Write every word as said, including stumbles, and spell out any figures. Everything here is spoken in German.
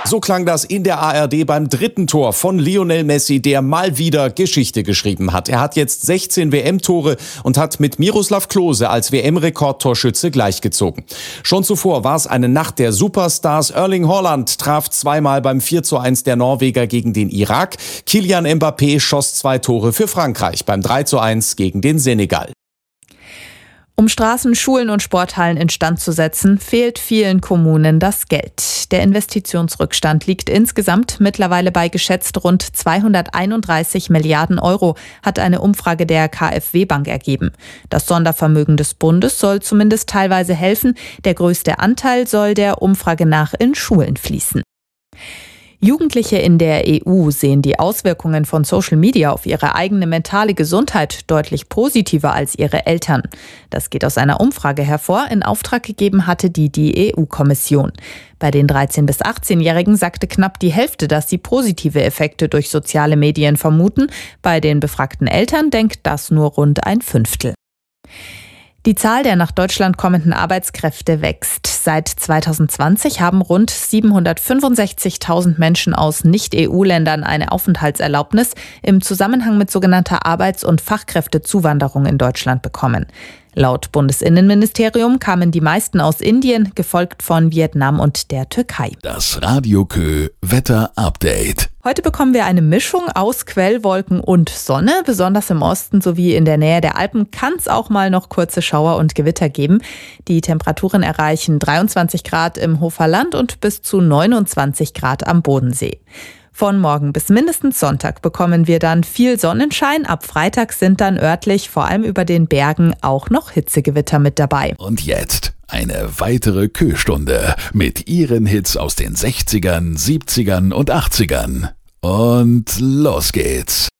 So klang das in der A R D beim dritten Tor von Lionel Messi, der mal wieder Geschichte geschrieben hat. Er hat jetzt sechzehn W M-Tore und hat mit Miroslav Klose als W M-Rekordtorschütze gleichgezogen. Schon zuvor war es eine Nacht der Superstars. Erling Haaland traf zweimal beim vier zu eins der Norweger gegen den Irak. Kylian Mbappé schoss zwei Tore für Frankreich beim drei zu eins gegen den Senegal. Um Straßen, Schulen und Sporthallen instand zu setzen, fehlt vielen Kommunen das Geld. Der Investitionsrückstand liegt insgesamt mittlerweile bei geschätzt rund zweihunderteinunddreißig Milliarden Euro, hat eine Umfrage der KfW-Bank ergeben. Das Sondervermögen des Bundes soll zumindest teilweise helfen. Der größte Anteil soll der Umfrage nach in Schulen fließen. Jugendliche in der E U sehen die Auswirkungen von Social Media auf ihre eigene mentale Gesundheit deutlich positiver als ihre Eltern. Das geht aus einer Umfrage hervor, in Auftrag gegeben hatte die die E U-Kommission. Bei den dreizehn- bis achtzehnjährigen sagte knapp die Hälfte, dass sie positive Effekte durch soziale Medien vermuten. Bei den befragten Eltern denkt das nur rund ein Fünftel. Die Zahl der nach Deutschland kommenden Arbeitskräfte wächst. Seit zweitausendzwanzig haben rund siebenhundertfünfundsechzigtausend Menschen aus Nicht-E U-Ländern eine Aufenthaltserlaubnis im Zusammenhang mit sogenannter Arbeits- und Fachkräftezuwanderung in Deutschland bekommen. Laut Bundesinnenministerium kamen die meisten aus Indien, gefolgt von Vietnam und der Türkei. Das Radio Kö Wetter-Update. Heute bekommen wir eine Mischung aus Quellwolken und Sonne. Besonders im Osten sowie in der Nähe der Alpen kann es auch mal noch kurze Schauer und Gewitter geben. Die Temperaturen erreichen dreiundzwanzig Grad im Hoferland und bis zu neunundzwanzig Grad am Bodensee. Von morgen bis mindestens Sonntag bekommen wir dann viel Sonnenschein. Ab Freitag sind dann örtlich, vor allem über den Bergen, auch noch Hitzegewitter mit dabei. Und jetzt eine weitere Kö-Stunde mit ihren Hits aus den sechzigern, siebzigern und achtzigern. Und los geht's.